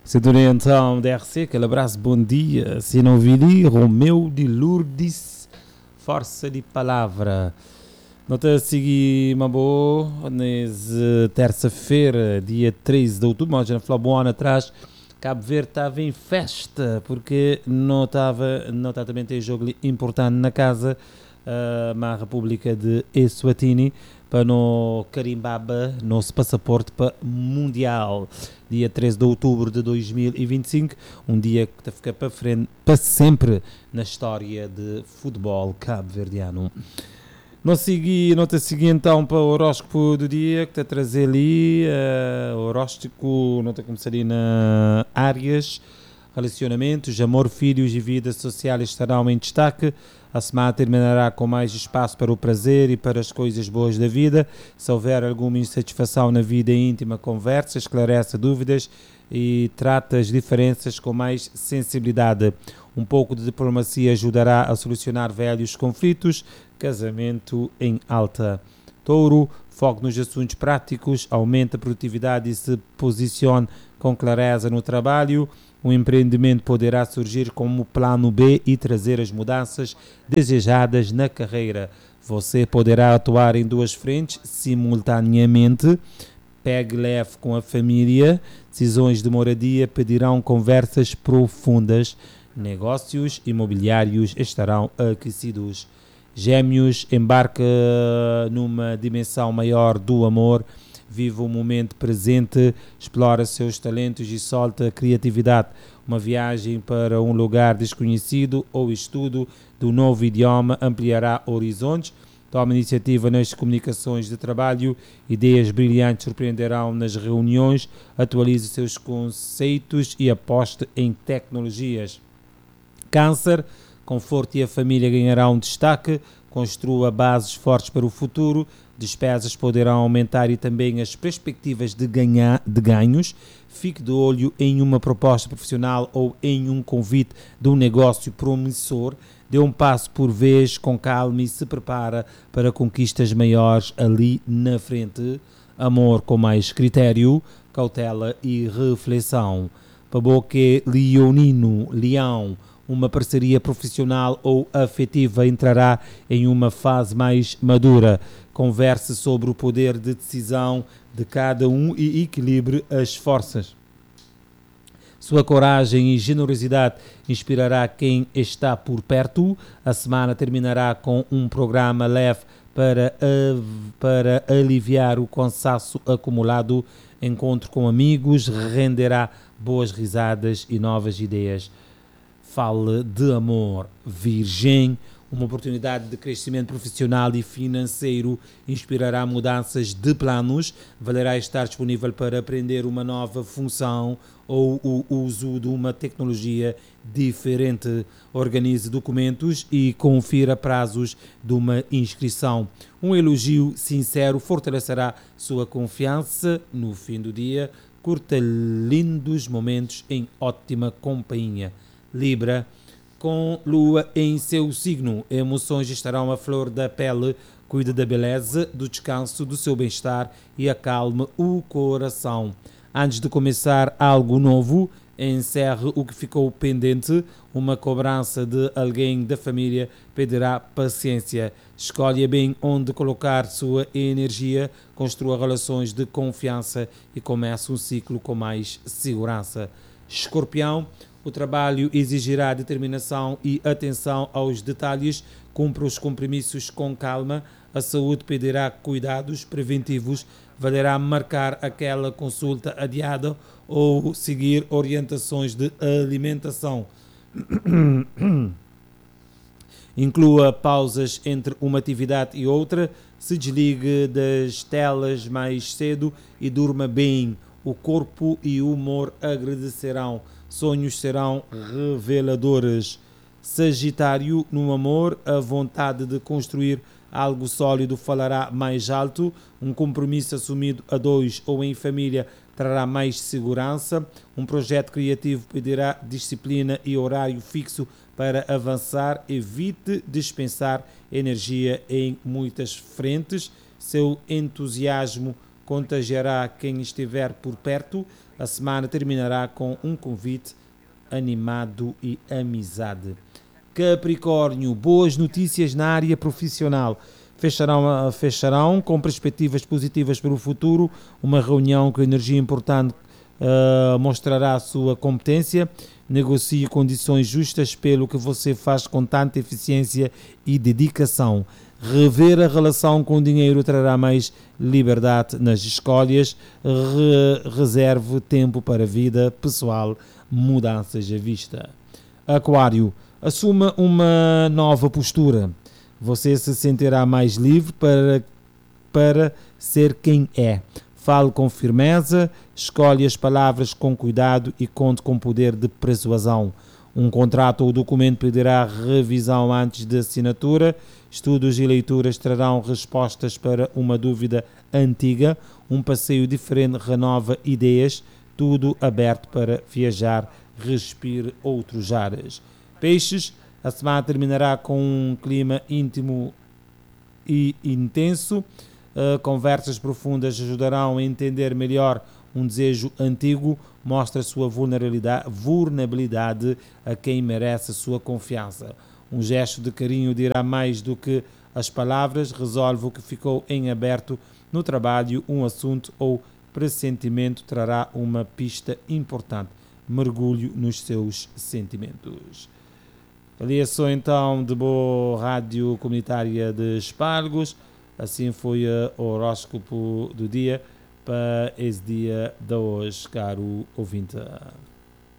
Sintonia então da RC, aquele abraço, bom dia. Se não vili, Romeu de Lourdes, força de palavra. Nota a seguir, uma boa, nessa terça-feira, dia 13 de outubro, mas já falou bom ano atrás, Cabo Verde estava em festa, porque não estava também tem jogo importante na casa, na República de Eswatini, para no carimbaba nosso passaporte para Mundial, dia 13 de outubro de 2025, um dia que fica para frente, para sempre na história de futebol cabo-verdiano. Não te segui então para o horóscopo do dia, que está a trazer ali, o horóscopo, não está a começar ali na Áries, relacionamentos, amor, filhos e vida social estarão em destaque. A semana terminará com mais espaço para o prazer e para as coisas boas da vida. Se houver alguma insatisfação na vida íntima, conversa, esclarece dúvidas e trata as diferenças com mais sensibilidade. Um pouco de diplomacia ajudará a solucionar velhos conflitos. Casamento em alta. Touro, foco nos assuntos práticos, aumenta a produtividade e se posicione com clareza no trabalho. Um empreendimento poderá surgir como plano B e trazer as mudanças desejadas na carreira. Você poderá atuar em duas frentes simultaneamente. Pegue leve com a família. Decisões de moradia pedirão conversas profundas. Negócios imobiliários estarão aquecidos. Gêmeos, embarca numa dimensão maior do amor. Viva o momento presente, explora seus talentos e solta a criatividade. Uma viagem para um lugar desconhecido ou estudo do novo idioma ampliará horizontes. Tome iniciativa nas comunicações de trabalho. Ideias brilhantes surpreenderão nas reuniões. Atualize seus conceitos e aposte em tecnologias. Câncer, conforto e a família ganharão destaque. Construa bases fortes para o futuro. Despesas poderão aumentar e também as perspectivas de ganhos. Fique de olho em uma proposta profissional ou em um convite de um negócio promissor. Dê um passo por vez com calma e se prepara para conquistas maiores ali na frente. Amor com mais critério, cautela e reflexão. Paboque leonino, leão. Uma parceria profissional ou afetiva entrará em uma fase mais madura. Converse sobre o poder de decisão de cada um e equilibre as forças. Sua coragem e generosidade inspirará quem está por perto. A semana terminará com um programa leve para aliviar o cansaço acumulado. Encontro com amigos renderá boas risadas e novas ideias. Fale de amor, Virgem. Uma oportunidade de crescimento profissional e financeiro inspirará mudanças de planos. Valerá estar disponível para aprender uma nova função ou o uso de uma tecnologia diferente. Organize documentos e confira prazos de uma inscrição. Um elogio sincero fortalecerá sua confiança no fim do dia. Curta lindos momentos em ótima companhia. Libra, com lua em seu signo, emoções estarão à flor da pele. Cuide da beleza, do descanso, do seu bem-estar e acalme o coração. Antes de começar algo novo, encerre o que ficou pendente. Uma cobrança de alguém da família pedirá paciência. Escolha bem onde colocar sua energia, construa relações de confiança e comece um ciclo com mais segurança. Escorpião, o trabalho exigirá determinação e atenção aos detalhes. Cumpra os compromissos com calma. A saúde pedirá cuidados preventivos. Valerá marcar aquela consulta adiada ou seguir orientações de alimentação. Inclua pausas entre uma atividade e outra. Se desligue das telas mais cedo e durma bem. O corpo e o humor agradecerão. Sonhos serão reveladores. Sagitário, no amor, a vontade de construir algo sólido falará mais alto. Um compromisso assumido a dois ou em família trará mais segurança. Um projeto criativo pedirá disciplina e horário fixo para avançar. Evite dispensar energia em muitas frentes. Seu entusiasmo contagiará quem estiver por perto. A semana terminará com um convite animado e amizade. Capricórnio, boas notícias na área profissional. Fecharão com perspectivas positivas para o futuro. Uma reunião com energia importante mostrará a sua competência. Negocie condições justas pelo que você faz com tanta eficiência e dedicação. Rever a relação com o dinheiro trará mais liberdade nas escolhas. Reserve tempo para a vida pessoal, mudanças à vista. Aquário, assuma uma nova postura. Você se sentirá mais livre para ser quem é. Fale com firmeza, escolhe as palavras com cuidado e conte com poder de persuasão. Um contrato ou documento pedirá revisão antes da assinatura. Estudos e leituras trarão respostas para uma dúvida antiga. Um passeio diferente renova ideias. Tudo aberto para viajar, respire outros ares. Peixes, a semana terminará com um clima íntimo e intenso. Conversas profundas ajudarão a entender melhor um desejo antigo. Mostra a sua vulnerabilidade a quem merece a sua confiança. Um gesto de carinho dirá mais do que as palavras. Resolve o que ficou em aberto no trabalho. Um assunto ou pressentimento trará uma pista importante. Mergulho nos seus sentimentos. Aliação então de boa rádio comunitária de Espargos. Assim foi o horóscopo do dia para esse dia de hoje, caro ouvinte.